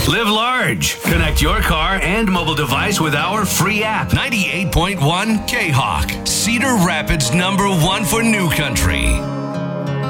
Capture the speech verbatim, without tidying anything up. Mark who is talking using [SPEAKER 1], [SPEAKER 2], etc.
[SPEAKER 1] Live large. Connect your car and mobile device with our free app.
[SPEAKER 2] ninety-eight point one K-Hawk, Cedar Rapids number one for New Country.